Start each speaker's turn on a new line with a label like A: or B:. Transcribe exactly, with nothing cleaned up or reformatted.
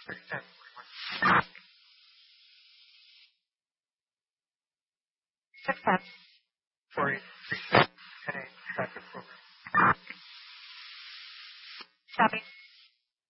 A: Extend six ten four eight three six ten eight traffic program. Copy.